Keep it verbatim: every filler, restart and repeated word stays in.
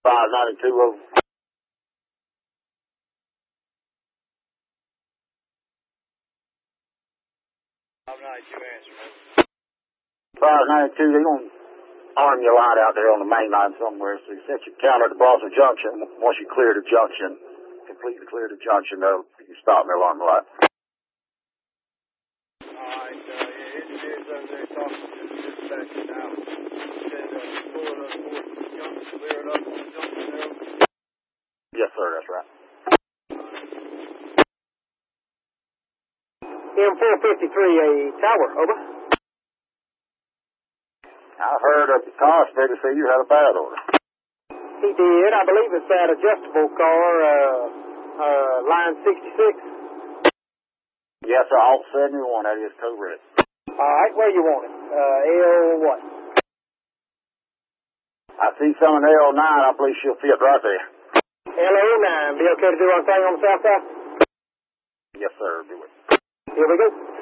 five ninety-two over. five ninety-two answer, man. five ninety-two, they're going to arm your line out there on the main line somewhere, so you set your counter at the Boston Junction. Once you clear the junction, completely clear the junction, though, you stop me alarm light. Alright, uh, yeah, engineers over there talking to the dispatcher now. Said, uh, pull it up towards the junction, clear it up on the junction there. Yes, sir, that's right. M four fifty-three, a tower, over. I heard that the constable say you had a bad order. He did. I believe it's that adjustable car, uh, uh, line sixty-six. Yes, sir, alt seventy-one, that is correct. Alright, where you want it? Uh, L what? I see some in L nine, I believe she'll fit right there. L O nine, be okay to do our thing on the south side? Yes, sir, do it. Here we go.